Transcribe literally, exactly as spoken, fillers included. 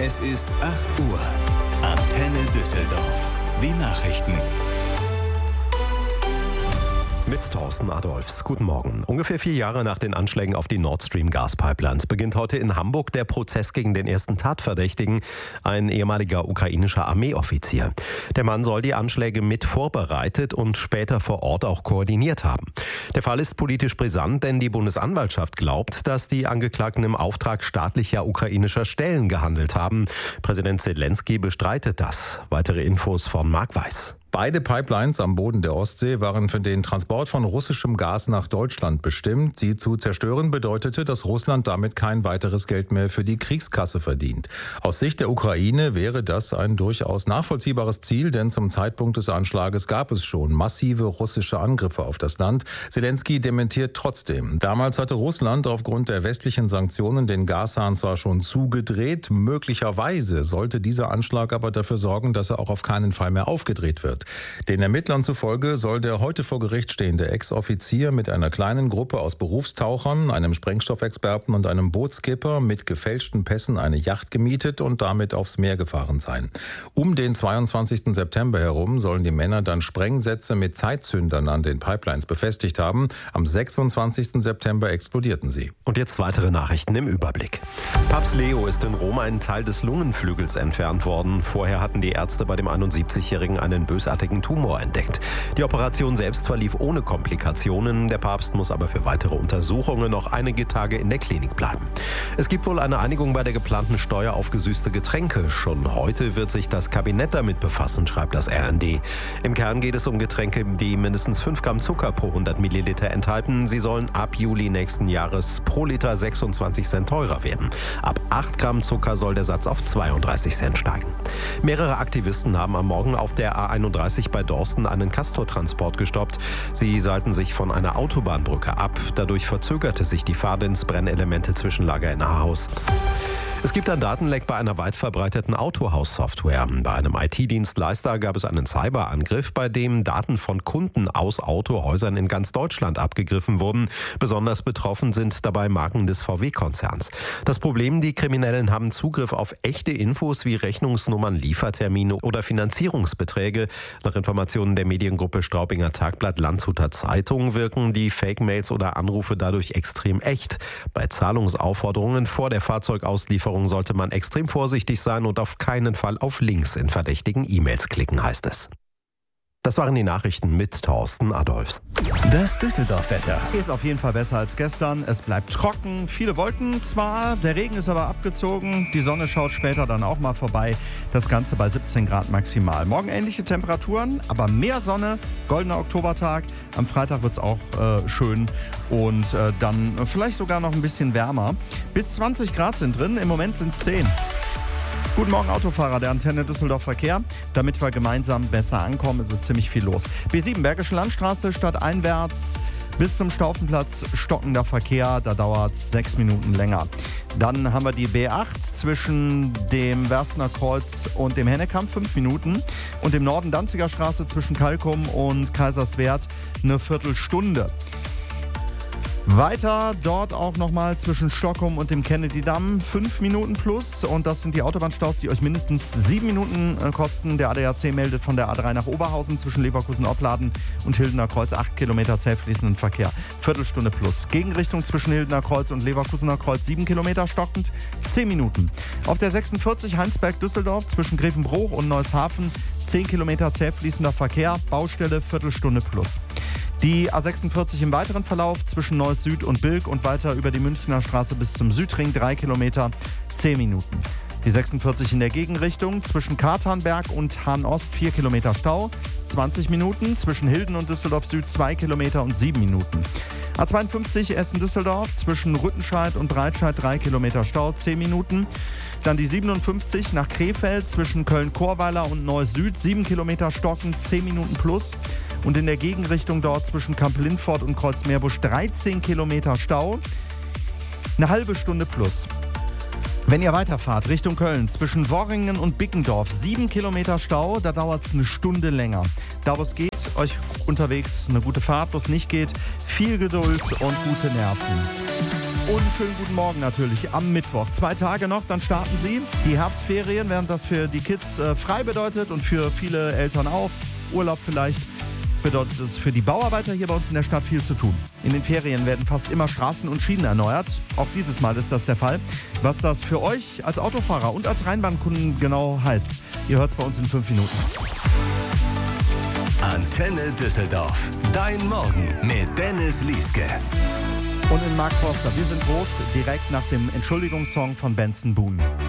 Es ist acht Uhr. Antenne Düsseldorf. Die Nachrichten. Mit Thorsten Adolfs. Guten Morgen. Ungefähr vier Jahre nach den Anschlägen auf die Nord Stream Gaspipelines beginnt heute in Hamburg der Prozess gegen den ersten Tatverdächtigen, ein ehemaliger ukrainischer Armeeoffizier. Der Mann soll die Anschläge mit vorbereitet und später vor Ort auch koordiniert haben. Der Fall ist politisch brisant, denn die Bundesanwaltschaft glaubt, dass die Angeklagten im Auftrag staatlicher ukrainischer Stellen gehandelt haben. Präsident Zelensky bestreitet das. Weitere Infos von Marc Weiß. Beide Pipelines am Boden der Ostsee waren für den Transport von russischem Gas nach Deutschland bestimmt. Sie zu zerstören bedeutete, dass Russland damit kein weiteres Geld mehr für die Kriegskasse verdient. Aus Sicht der Ukraine wäre das ein durchaus nachvollziehbares Ziel, denn zum Zeitpunkt des Anschlages gab es schon massive russische Angriffe auf das Land. Zelensky dementiert trotzdem. Damals hatte Russland aufgrund der westlichen Sanktionen den Gashahn zwar schon zugedreht, möglicherweise sollte dieser Anschlag aber dafür sorgen, dass er auch auf keinen Fall mehr aufgedreht wird. Den Ermittlern zufolge soll der heute vor Gericht stehende Ex-Offizier mit einer kleinen Gruppe aus Berufstauchern, einem Sprengstoffexperten und einem Bootskipper mit gefälschten Pässen eine Yacht gemietet und damit aufs Meer gefahren sein. Um den zweiundzwanzigsten September herum sollen die Männer dann Sprengsätze mit Zeitzündern an den Pipelines befestigt haben. Am sechsundzwanzigsten September explodierten sie. Und jetzt weitere Nachrichten im Überblick. Papst Leo ist in Rom ein Teil des Lungenflügels entfernt worden. Vorher hatten die Ärzte bei dem einundsiebzigjährigen einen bösartigen Tumor entdeckt. Die Operation selbst verlief ohne Komplikationen. Der Papst muss aber für weitere Untersuchungen noch einige Tage in der Klinik bleiben. Es gibt wohl eine Einigung bei der geplanten Steuer auf gesüßte Getränke. Schon heute wird sich das Kabinett damit befassen, schreibt das R N D. Im Kern geht es um Getränke, die mindestens fünf Gramm Zucker pro hundert Milliliter enthalten. Sie sollen ab Juli nächsten Jahres pro Liter sechsundzwanzig Cent teurer werden. Ab acht Gramm Zucker soll der Satz auf zweiunddreißig Cent steigen. Mehrere Aktivisten haben am Morgen auf der A einunddreißig bei Dorsten einen Castortransport gestoppt. Sie seilten sich von einer Autobahnbrücke ab. Dadurch verzögerte sich die Fahrt ins Brennelemente Zwischenlager in Ahaus. Es gibt ein Datenleck bei einer weit verbreiteten Autohaus-Software. Bei einem I T-Dienstleister gab es einen Cyberangriff, bei dem Daten von Kunden aus Autohäusern in ganz Deutschland abgegriffen wurden. Besonders betroffen sind dabei Marken des V W-Konzerns. Das Problem, die Kriminellen haben Zugriff auf echte Infos wie Rechnungsnummern, Liefertermine oder Finanzierungsbeträge. Nach Informationen der Mediengruppe Straubinger Tagblatt Landshuter Zeitung wirken die Fake-Mails oder Anrufe dadurch extrem echt. Bei Zahlungsaufforderungen vor der Fahrzeugauslieferung sollte man extrem vorsichtig sein und auf keinen Fall auf Links in verdächtigen E-Mails klicken, heißt es. Das waren die Nachrichten mit Thorsten Adolfs. Das Düsseldorf-Wetter. Ist auf jeden Fall besser als gestern. Es bleibt trocken, viele Wolken zwar, der Regen ist aber abgezogen. Die Sonne schaut später dann auch mal vorbei. Das Ganze bei siebzehn Grad maximal. Morgen ähnliche Temperaturen, aber mehr Sonne. Goldener Oktobertag. Am Freitag wird es auch äh, schön und äh, dann vielleicht sogar noch ein bisschen wärmer. Bis zwanzig Grad sind drin, im Moment sind es zehn. Guten Morgen Autofahrer der Antenne Düsseldorf Verkehr. Damit wir gemeinsam besser ankommen, ist es ziemlich viel los. B sieben Bergische Landstraße stadteinwärts bis zum Staufenplatz stockender Verkehr. Da dauert es sechs Minuten länger. Dann haben wir die B acht zwischen dem Werstener Kreuz und dem Hennekamp fünf Minuten. Und im Norden Danziger Straße zwischen Kalkum und Kaiserswerth eine Viertelstunde. Weiter dort auch nochmal zwischen Stockholm und dem Kennedy-Damm fünf Minuten plus. Und das sind die Autobahnstaus, die euch mindestens sieben Minuten kosten. Der A D A C meldet von der A drei nach Oberhausen zwischen Leverkusen-Opladen und Hildener Kreuz acht Kilometer zäh fließenden Verkehr. Viertelstunde plus. Gegenrichtung zwischen Hildener Kreuz und Leverkusener Kreuz sieben Kilometer stockend, zehn Minuten. Auf der sechsundvierzig Heinsberg-Düsseldorf zwischen Grevenbruch und Neushafen zehn Kilometer zäh fließender Verkehr. Baustelle Viertelstunde plus. Die A sechsundvierzig im weiteren Verlauf zwischen Neuss Süd und Bilk und weiter über die Münchner Straße bis zum Südring drei Kilometer, zehn Minuten. Die sechsundvierzig in der Gegenrichtung zwischen Katernberg und Hahn-Ost vier Kilometer Stau, zwanzig Minuten. Zwischen Hilden und Düsseldorf Süd zwei Kilometer und sieben Minuten. A zweiundfünfzig Essen-Düsseldorf zwischen Rüttenscheid und Breitscheid drei Kilometer Stau, zehn Minuten. Dann die siebenundfünfzig nach Krefeld zwischen Köln-Chorweiler und Neuss Süd, sieben Kilometer stocken, zehn Minuten plus. Und in der Gegenrichtung dort zwischen Kamp-Lindfort und Kreuzmeerbusch dreizehn Kilometer Stau, eine halbe Stunde plus. Wenn ihr weiterfahrt Richtung Köln zwischen Worringen und Bickendorf, sieben Kilometer Stau, da dauert es eine Stunde länger. Da wo es geht, euch unterwegs eine gute Fahrt, wo es nicht geht, viel Geduld und gute Nerven. Und schönen guten Morgen natürlich am Mittwoch. Zwei Tage noch, dann starten sie. Die Herbstferien, während das für die Kids äh, frei bedeutet und für viele Eltern auch. Urlaub vielleicht. Bedeutet es für die Bauarbeiter hier bei uns in der Stadt viel zu tun. In den Ferien werden fast immer Straßen und Schienen erneuert. Auch dieses Mal ist das der Fall. Was das für euch als Autofahrer und als Rheinbahnkunden genau heißt, ihr hört es bei uns in fünf Minuten. Antenne Düsseldorf. Dein Morgen mit Dennis Lieske. Und in Mark Forster, wir sind groß, direkt nach dem Entschuldigungssong von Benson Boone.